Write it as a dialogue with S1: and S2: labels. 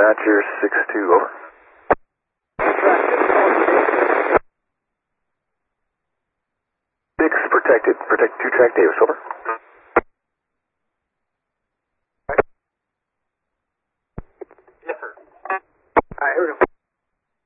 S1: Roger, 6-2, over. 6 protected. Protect 2 track Davis, over.